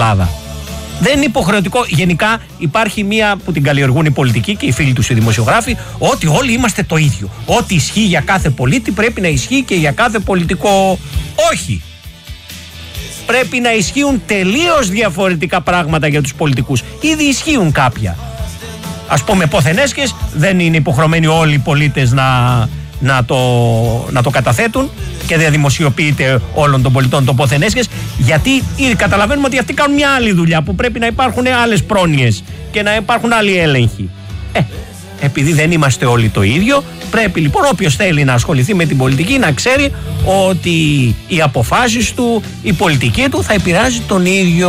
Ελλάδα. Δεν είναι υποχρεωτικό. Γενικά υπάρχει μία που την καλλιεργούν οι πολιτικοί και οι φίλοι τους οι δημοσιογράφοι, ότι όλοι είμαστε το ίδιο. Ό,τι ισχύει για κάθε πολίτη πρέπει να ισχύει και για κάθε πολιτικό. Όχι. Πρέπει να ισχύουν τελείως διαφορετικά πράγματα για τους πολιτικούς. Ήδη ισχύουν κάποια. Ας πούμε ποθενέσχες, δεν είναι υποχρεωμένοι όλοι οι πολίτες να το καταθέτουν και δεν δημοσιοποιείται όλων των πολιτών το ποθενέσχες, γιατί ήδη καταλαβαίνουμε ότι αυτοί κάνουν μια άλλη δουλειά που πρέπει να υπάρχουν άλλες πρόνοιες και να υπάρχουν άλλοι έλεγχοι. Επειδή δεν είμαστε όλοι το ίδιο, πρέπει λοιπόν όποιος θέλει να ασχοληθεί με την πολιτική να ξέρει ότι οι αποφάσεις του, η πολιτική του θα επηρεάζει τον ίδιο.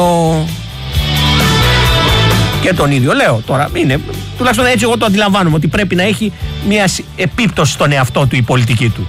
Και τον ίδιο λέω τώρα, είναι, τουλάχιστον έτσι εγώ το αντιλαμβάνομαι, ότι πρέπει να έχει μια επίπτωση στον εαυτό του η πολιτική του.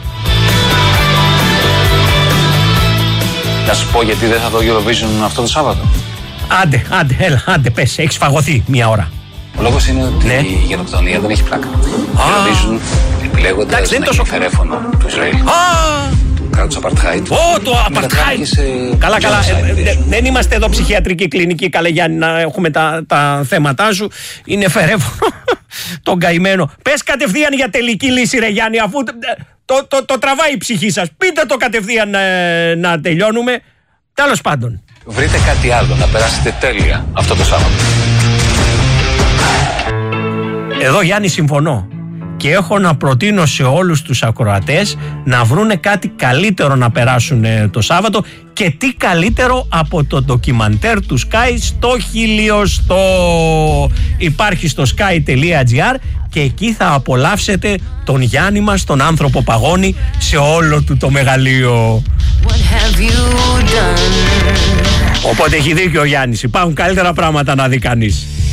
Να σου πω γιατί δεν θα δω Eurovision αυτό το Σάββατο. Άντε, πες, έχεις φαγωθεί μια ώρα. Ο λόγος είναι ότι η γενοκτονία δεν έχει πλάκα. Eurovision επιλέγοντας να είναι φερέφωνο του Ισραήλ. Του κράτους Apartheid. Το Apartheid! Καλά. Δεν είμαστε εδώ ψυχιατρική κλινική, καλέ Γιάννη, να έχουμε τα θέματά σου. Είναι φερέφωνο τον καημένο. Πες κατευθείαν για τελική λύση, ρε Γιάννη, αφού το τραβάει η ψυχή σας. Πείτε το κατευθείαν να τελειώνουμε. Τέλος πάντων. Βρείτε κάτι άλλο να περάσετε τέλεια αυτό το Σάββατο. Εδώ Γιάννη συμφωνώ και έχω να προτείνω σε όλους τους ακροατές να βρούνε κάτι καλύτερο να περάσουν το Σάββατο, και τι καλύτερο από το ντοκιμαντέρ του Sky στο χιλιοστό. Υπάρχει στο sky.gr και εκεί θα απολαύσετε τον Γιάννη μας, τον άνθρωπο παγώνι, σε όλο του το μεγαλείο. Οπότε έχει δίκιο ο Γιάννης, υπάρχουν καλύτερα πράγματα να δει κανείς.